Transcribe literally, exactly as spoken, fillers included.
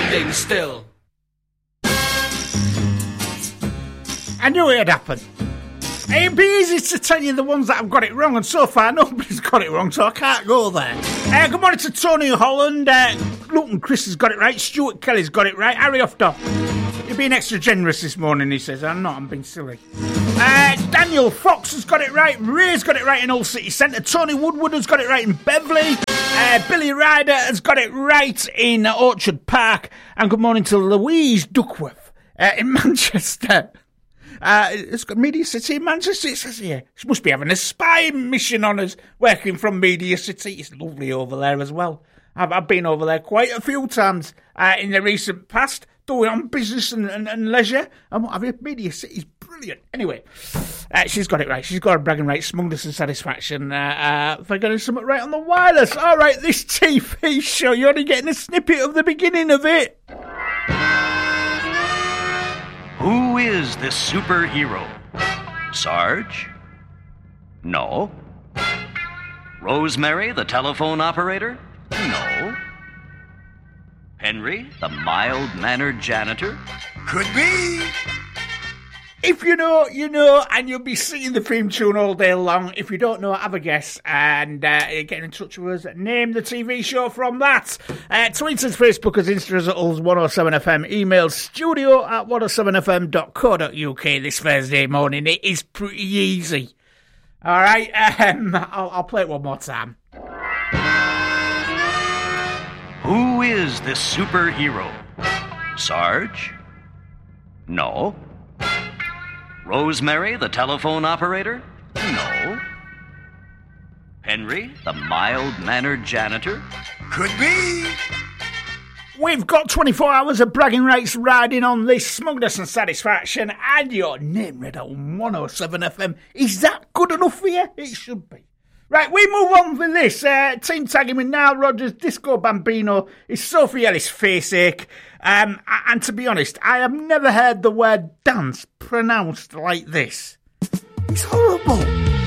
standing still. I knew it'd happen. It'd be easy to tell you the ones that have got it wrong, and so far nobody's got it wrong, so I can't go there. Uh, good morning to Tony Holland. Uh, Luton Chris has got it right. Stuart Kelly's got it right. Harry Ofter, you're being extra generous this morning, he says. I'm not, I'm being silly. Uh, Daniel Fox has got it right. Ray's got it right in Old City Centre. Tony Woodward has got it right in Beverley. Uh, Billy Ryder has got it right in Orchard Park. And good morning to Louise Duckworth uh, in Manchester. Uh, it's got Media City in Manchester, it says here. She must be having a spy mission on us, working from Media City. It's lovely over there as well. I've, I've been over there quite a few times uh, in the recent past, doing on business and, and, and leisure. And what have you? Media City's brilliant. Anyway, uh, she's got it right. She's got a bragging right, smugness and satisfaction uh, uh, for getting something right on the wireless. All right, this T V show, you're only getting a snippet of the beginning of it. Who is this superhero? Sarge? No. Rosemary, the telephone operator? No. Henry, the mild-mannered janitor? Could be. If you know, you know, and you'll be singing the theme tune all day long. If you don't know, have a guess and uh, get in touch with us. Name the T V show from that. Uh, tweet us, Facebook us, Insta us at Ulls one oh seven F M. Email studio at one oh seven f m dot co dot u k this Thursday morning. It is pretty easy. All right, um, I'll, I'll play it one more time. Who is this superhero? Sarge? No. Rosemary, the telephone operator? No. Henry, the mild-mannered janitor? Could be. We've got twenty-four hours of bragging rights riding on this smugness and satisfaction, and your name read on one oh seven F M. Is that good enough for you? It should be. Right, we move on with this. Uh, team tagging with Nile Rodgers, Disco Bambino, is Sophie Ellis Faceache. Um, and to be honest, I have never heard the word dance pronounced like this. It's horrible.